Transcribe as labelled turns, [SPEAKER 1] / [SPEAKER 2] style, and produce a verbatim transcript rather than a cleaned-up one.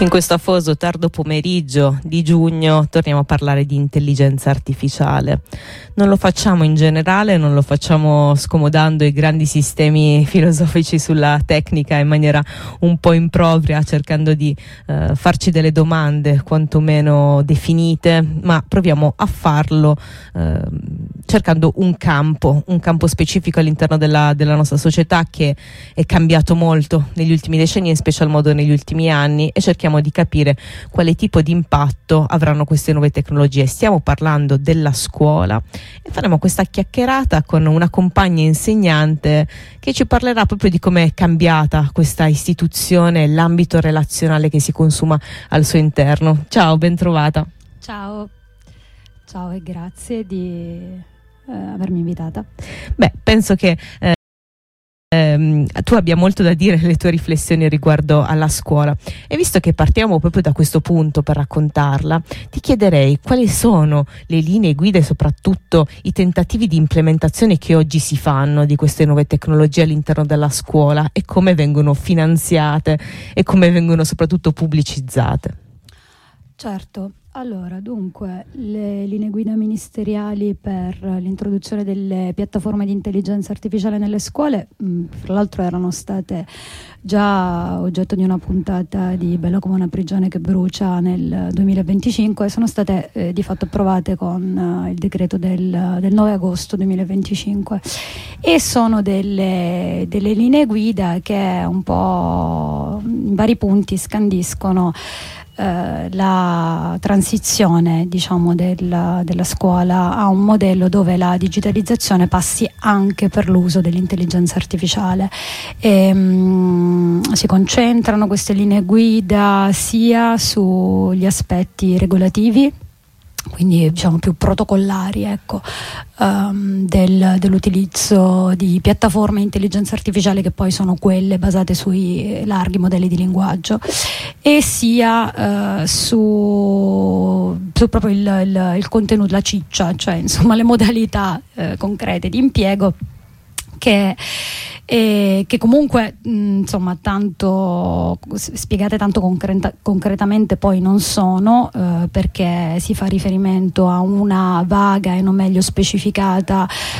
[SPEAKER 1] In questo afoso tardo pomeriggio di giugno torniamo a parlare di intelligenza artificiale. Non lo facciamo in generale, non lo facciamo scomodando i grandi sistemi filosofici sulla tecnica in maniera un po' impropria, cercando di eh, farci delle domande quantomeno definite, ma proviamo a farlo eh, cercando un campo, un campo specifico all'interno della, della nostra società che è cambiato molto negli ultimi decenni, in special modo negli ultimi anni, e cerchiamo di capire quale tipo di impatto avranno queste nuove tecnologie. Stiamo parlando della scuola e faremo questa chiacchierata con una compagna insegnante che ci parlerà proprio di come è cambiata questa istituzione, l'ambito relazionale che si consuma al suo interno. Ciao, ben trovata.
[SPEAKER 2] Ciao, ciao e grazie di eh, avermi invitata.
[SPEAKER 1] Beh, penso che eh, ehm, tu abbia molto da dire, le tue riflessioni riguardo alla scuola, e visto che partiamo proprio da questo punto per raccontarla, ti chiederei quali sono le linee guida e soprattutto i tentativi di implementazione che oggi si fanno di queste nuove tecnologie all'interno della scuola e come vengono finanziate e come vengono soprattutto pubblicizzate.
[SPEAKER 2] Certo, allora dunque le linee guida ministeriali per l'introduzione delle piattaforme di intelligenza artificiale nelle scuole mh, fra l'altro erano state già oggetto di una puntata di Bella come una prigione che brucia nel duemilaventicinque e sono state eh, di fatto approvate con uh, il decreto del, del nove agosto duemilaventicinque, e sono delle, delle linee guida che un po' in vari punti scandiscono Uh, la transizione, diciamo, del, della scuola a un modello dove la digitalizzazione passi anche per l'uso dell'intelligenza artificiale. E, um, si concentrano queste linee guida sia sugli aspetti regolativi, quindi diciamo più protocollari, ecco, um, del, dell'utilizzo di piattaforme di intelligenza artificiale che poi sono quelle basate sui larghi modelli di linguaggio, e sia uh, su, su proprio il, il, il contenuto, la ciccia, cioè insomma le modalità uh, concrete di impiego che E che comunque mh, insomma tanto spiegate tanto concreta, concretamente poi non sono, eh, perché si fa riferimento a una vaga e non meglio specificata